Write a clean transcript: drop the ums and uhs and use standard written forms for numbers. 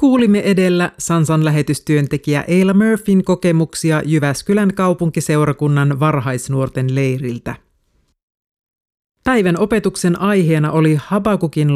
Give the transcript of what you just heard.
Kuulimme edellä Sansan lähetystyöntekijä Eila Murphyn kokemuksia Jyväskylän kaupunkiseurakunnan varhaisnuorten leiriltä. Päivän opetuksen aiheena oli Habakukin